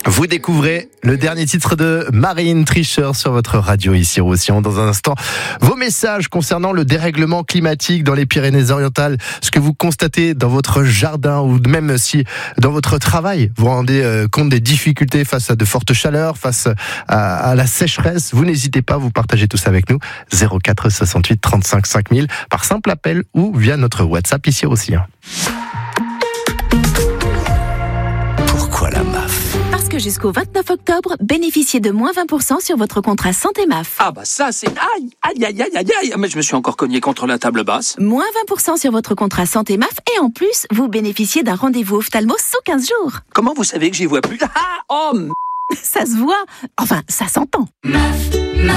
Vous découvrez le dernier titre de Marine Tricheur sur votre radio ici Roussillon. Dans un instant, vos messages concernant le dérèglement climatique dans les Pyrénées-Orientales, ce que vous constatez dans votre jardin ou même si dans votre travail, vous rendez compte des difficultés face à de fortes chaleurs, face à la sécheresse. Vous n'hésitez pas, vous partagez tout ça avec nous. 04 68 35 5000 par simple appel ou via notre WhatsApp ici Roussillon. Pourquoi la MAF ? Parce que jusqu'au 29 octobre, bénéficiez de moins 20% sur votre contrat santé MAF. Ah bah ça c'est... Aïe, mais je me suis encore cogné contre la table basse. Moins 20% sur votre contrat santé MAF et en plus, vous bénéficiez d'un rendez-vous ophtalmo sous 15 jours. Comment vous savez que j'y vois plus ? Ça se voit, enfin ça s'entend. MAF,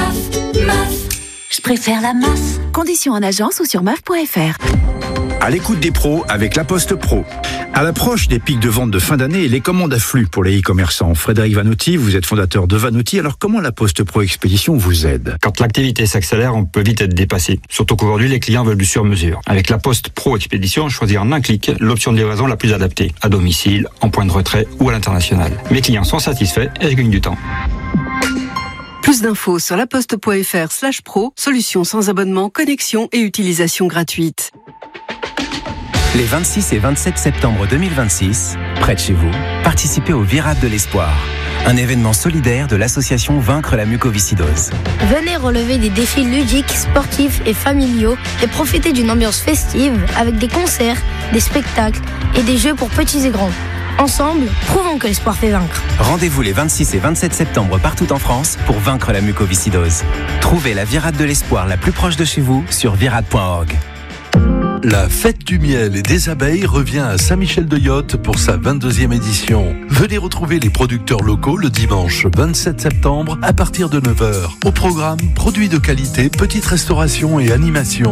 je préfère la MAF. Conditions en agence ou sur maf.fr. À l'écoute des pros avec La Poste Pro. À l'approche des pics de vente de fin d'année, les commandes affluent pour les e-commerçants. Frédéric Vanotti, vous êtes fondateur de Vanotti. Alors comment La Poste Pro Expédition vous aide ? Quand l'activité s'accélère, on peut vite être dépassé. Surtout qu'aujourd'hui, les clients veulent du sur-mesure. Avec La Poste Pro Expédition, choisir en un clic l'option de livraison la plus adaptée. À domicile, en point de retrait ou à l'international. Mes clients sont satisfaits et je gagne du temps. Plus d'infos sur laposte.fr/pro, solution sans abonnement, connexion et utilisation gratuite. Les 26 et 27 septembre 2026, près de chez vous, participez au Virade de l'Espoir, un événement solidaire de l'association Vaincre la mucoviscidose. Venez relever des défis ludiques, sportifs et familiaux et profiter d'une ambiance festive avec des concerts, des spectacles et des jeux pour petits et grands. Ensemble, prouvons que l'espoir fait vaincre. Rendez-vous les 26 et 27 septembre partout en France pour vaincre la mucoviscidose. Trouvez la Virade de l'Espoir la plus proche de chez vous sur virade.org. La fête du miel et des abeilles revient à Saint-Michel-de-Yotte pour sa 22e édition. Venez retrouver les producteurs locaux le dimanche 27 septembre à partir de 9h. Au programme, produits de qualité, petite restauration et animation.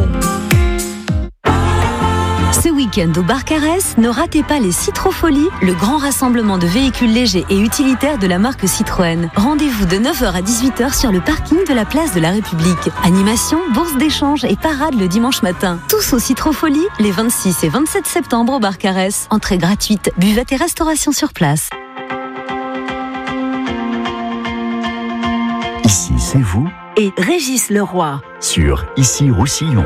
Ce week-end au Barcarès, ne ratez pas les Citrofolies, le grand rassemblement de véhicules légers et utilitaires de la marque Citroën. Rendez-vous de 9h à 18h sur le parking de la place de la République. Animation, bourse d'échange et parade le dimanche matin. Tous aux Citrofolies, les 26 et 27 septembre au Barcarès. Entrée gratuite, buvette et restauration sur place. Ici, c'est vous Et Régis Leroy. sur Ici Roussillon.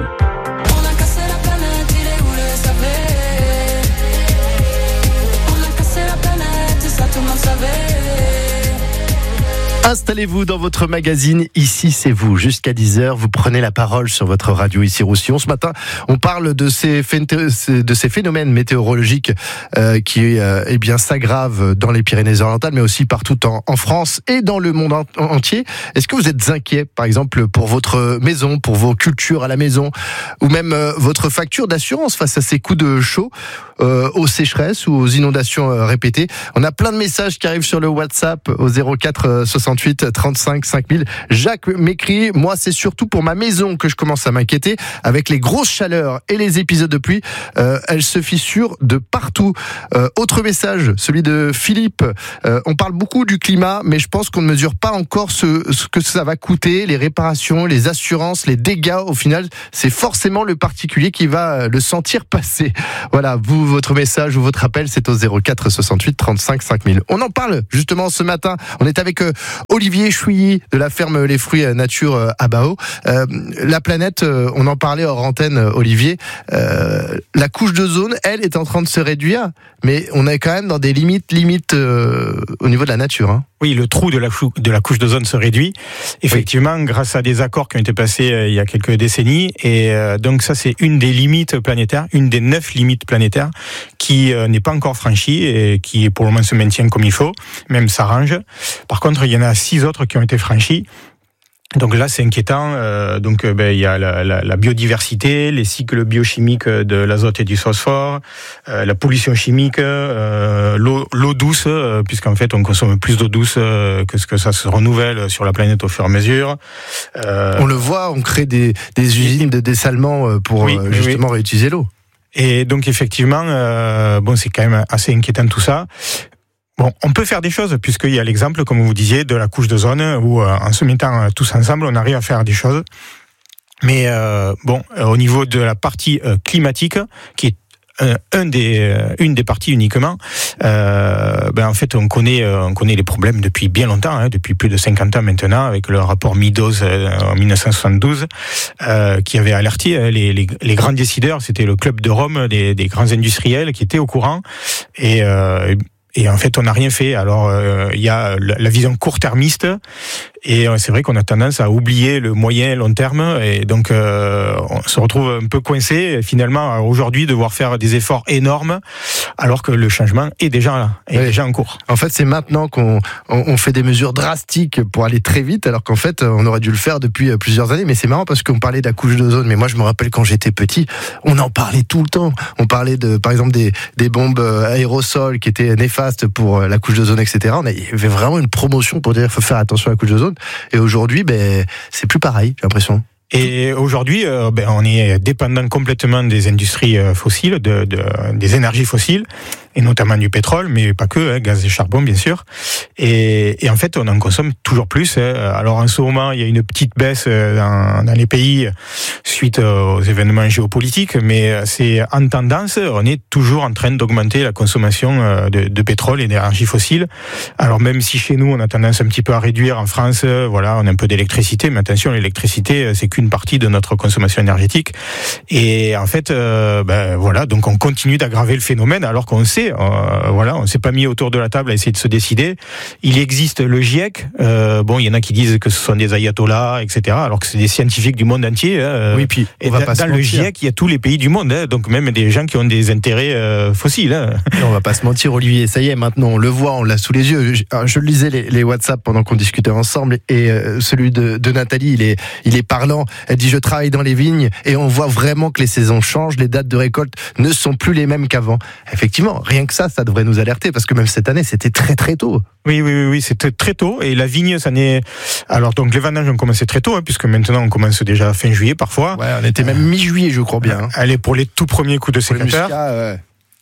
Installez-vous dans votre magazine Ici c'est vous. Jusqu'à 10h, vous prenez la parole sur votre radio ici Roussillon. Ce matin, on parle de ces phénomènes météorologiques qui s'aggravent dans les Pyrénées-Orientales, mais aussi partout en France et dans le monde entier. Est-ce que vous êtes inquiet, par exemple, pour votre maison, pour vos cultures à la maison, ou même votre facture d'assurance face à ces coups de chaud, aux sécheresses ou aux inondations répétées? On a plein de messages qui arrivent sur le WhatsApp au 04 68 35 5000. Jacques m'écrit: moi c'est surtout pour ma maison que je commence à m'inquiéter. Avec les grosses chaleurs et les épisodes de pluie, elle se fissure de partout. Autre message, celui de Philippe. On parle beaucoup du climat, mais je pense qu'on ne mesure pas encore ce que ça va coûter, les réparations, les assurances, les dégâts. Au final, c'est forcément le particulier qui va le sentir passer. Voilà, vous, votre message ou votre appel, c'est au 04 68 35 5000. On en parle justement ce matin. On est avec Olivier Chouilly de la ferme Les Fruits Nature à Bao. La planète, on en parlait hors antenne, Olivier. La couche d'ozone, elle, est en train de se réduire, mais on est quand même dans des limites au niveau de la nature. Hein. Oui, le trou de la couche d'ozone se réduit, effectivement, grâce à des accords qui ont été passés il y a quelques décennies. Et donc ça, c'est une des limites planétaires, une des 9 limites planétaires qui n'est pas encore franchie et qui, pour le moment, se maintient comme il faut, même s'arrange. Par contre, il y en a 6 autres qui ont été franchies. Donc là, c'est inquiétant. Il y a la biodiversité, les cycles biochimiques de l'azote et du phosphore, la pollution chimique, l'eau douce, puisqu'en fait, on consomme plus d'eau douce que ce que ça se renouvelle sur la planète au fur et à mesure. On le voit, on crée des usines de dessalement pour justement réutiliser l'eau. Et donc, effectivement, c'est quand même assez inquiétant tout ça. Bon, on peut faire des choses, puisqu'il y a l'exemple, comme vous disiez, de la couche d'ozone, où en se mettant tous ensemble, on arrive à faire des choses. Mais au niveau de la partie climatique, qui est une des parties uniquement, en fait, on connaît les problèmes depuis bien longtemps, depuis plus de 50 ans maintenant, avec le rapport Meadows en 1972, qui avait alerté les grands décideurs. C'était le club de Rome des grands industriels qui étaient au courant. Et en fait, on n'a rien fait. Alors, il y a la vision court-termiste, et c'est vrai qu'on a tendance à oublier le moyen et long terme, et donc on se retrouve un peu coincé, finalement, aujourd'hui, devoir faire des efforts énormes, alors que le changement est déjà là, déjà en cours. En fait, c'est maintenant qu'on fait des mesures drastiques pour aller très vite, alors qu'en fait, on aurait dû le faire depuis plusieurs années. Mais c'est marrant parce qu'on parlait de la couche d'ozone, mais moi, je me rappelle quand j'étais petit, on en parlait tout le temps. On parlait par exemple, des bombes aérosols qui étaient néfastes pour la couche d'ozone, etc. Il y avait vraiment une promotion pour dire qu'il faut faire attention à la couche d'ozone. Et aujourd'hui, c'est plus pareil, j'ai l'impression. Et aujourd'hui, on est dépendant complètement des industries fossiles, des énergies fossiles, et notamment du pétrole, mais pas que, gaz et charbon, bien sûr. Et en fait, on en consomme toujours plus. Alors en ce moment, il y a une petite baisse dans les pays suite aux événements géopolitiques, mais c'est en tendance. On est toujours en train d'augmenter la consommation de pétrole et d'énergie fossile. Alors même si chez nous, on a tendance un petit peu à réduire en France, voilà, on a un peu d'électricité, mais attention, l'électricité, c'est qu'une partie de notre consommation énergétique. Et en fait, voilà, donc on continue d'aggraver le phénomène, alors qu'on sait, voilà, on s'est pas mis autour de la table à essayer de se décider. Il existe le GIEC. Il y en a qui disent que ce sont des ayatollahs, etc. Alors que c'est des scientifiques du monde entier. Oui, puis et dans le GIEC, il y a tous les pays du monde, donc même des gens qui ont des intérêts fossiles. Et on va pas se mentir, Olivier. Ça y est, maintenant on le voit, on l'a sous les yeux. Je lisais les WhatsApp pendant qu'on discutait ensemble, et celui de Nathalie, il est parlant. Elle dit: je travaille dans les vignes et on voit vraiment que les saisons changent, les dates de récolte ne sont plus les mêmes qu'avant. Effectivement, rien que ça devrait nous alerter, parce que même cette année, c'était très très tôt. Oui, c'était très tôt, et la vigne, ça n'est... Alors donc les vendanges ont commencé très tôt, puisque maintenant on commence déjà fin juillet parfois. Ouais, on était même mi-juillet, je crois bien. Elle est pour les tout premiers coups de sécateur. Ouais.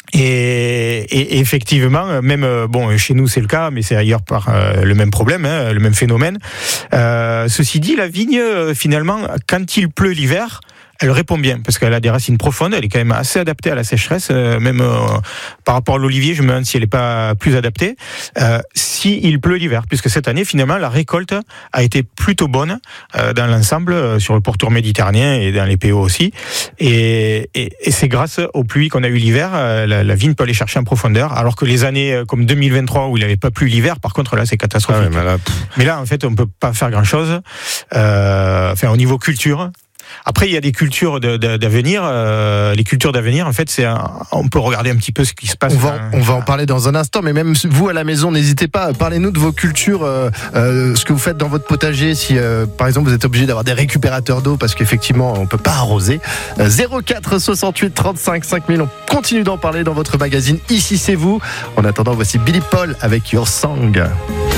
Et effectivement, même chez nous c'est le cas, mais c'est ailleurs par le même problème, le même phénomène. Ceci dit, la vigne, finalement, quand il pleut l'hiver, elle répond bien, parce qu'elle a des racines profondes, elle est quand même assez adaptée à la sécheresse, même par rapport à l'olivier, je me demande si elle n'est pas plus adaptée, si il pleut l'hiver, puisque cette année, finalement, la récolte a été plutôt bonne dans l'ensemble, sur le pourtour méditerranéen et dans les PO aussi, et c'est grâce aux pluies qu'on a eu l'hiver, la vigne peut aller chercher en profondeur, alors que les années comme 2023, où il n'avait pas plu l'hiver, par contre là c'est catastrophique. Mais là, en fait, on ne peut pas faire grand-chose, au niveau culture. Après, il y a des cultures d'avenir. Les cultures d'avenir, en fait, on peut regarder un petit peu ce qui se passe. On va en parler dans un instant, mais même vous à la maison, n'hésitez pas. Parlez-nous de vos cultures, ce que vous faites dans votre potager. Si, par exemple, vous êtes obligé d'avoir des récupérateurs d'eau, parce qu'effectivement, on peut pas arroser. 04 68 35 5000. On continue d'en parler dans votre magazine. Ici, c'est vous. En attendant, voici Billy Paul avec Your Song.